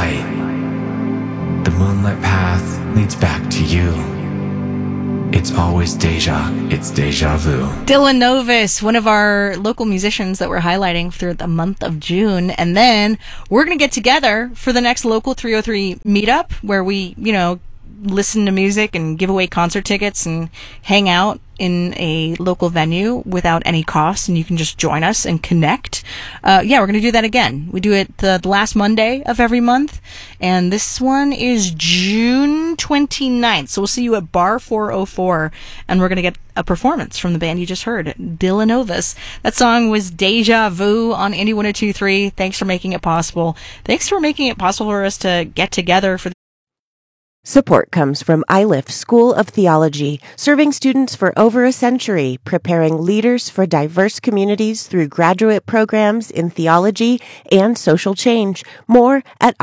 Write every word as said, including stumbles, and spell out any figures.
light. The moonlit path leads back to you. It's always deja. It's deja vu. Dylan Novus, one of our local musicians that we're highlighting through the month of June. And then we're going to get together for the next Local three oh three meetup where we, you know, listen to music and give away concert tickets and hang out in a local venue without any cost, and you can just join us and connect. Uh, yeah, we're going to do that again. We do it the last Monday of every month, and this one is June twenty-ninth. So we'll see you at Bar four oh four, and we're going to get a performance from the band you just heard, Dylan Novus. That song was Deja Vu on Indie one oh two point three. Thanks for making it possible. Thanks for making it possible for us to get together for Support comes from I L I F School of Theology, serving students for over a century, preparing leaders for diverse communities through graduate programs in theology and social change. More at